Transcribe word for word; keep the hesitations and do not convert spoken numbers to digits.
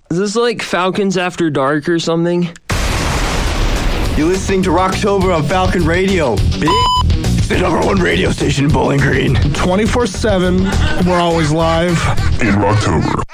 Is this like Falcons After Dark or something? You're listening to Rocktober on Falcon Radio. It's the number one radio station in Bowling Green. twenty-four seven, we're always live. In Rocktober.